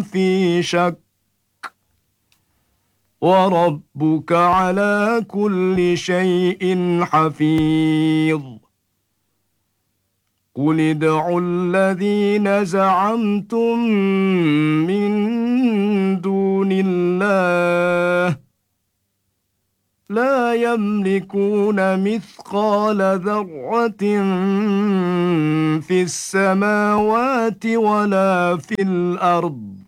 في شك، وربك على كل شيء حفيظ. قل ادعوا الذين زعمتم من دون الله لا يملكون مثقال ذرة في السماوات ولا في الأرض،